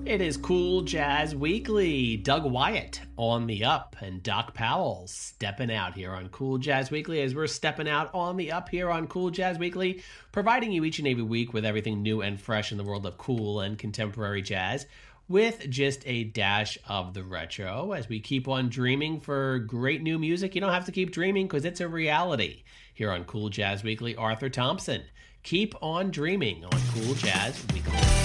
It is Cool Jazz Weekly. Doug Wyatt on the up and Doc Powell stepping out here on Cool Jazz Weekly as we're stepping out on the up here on Cool Jazz Weekly, providing you each and every week with everything new and fresh in the world of cool and contemporary jazz with just a dash of the retro as we keep on dreaming for great new music. You don't have to keep dreaming because it's a reality. Here on Cool Jazz Weekly, Arthur Thompson. Keep on dreaming on Cool Jazz Weekly.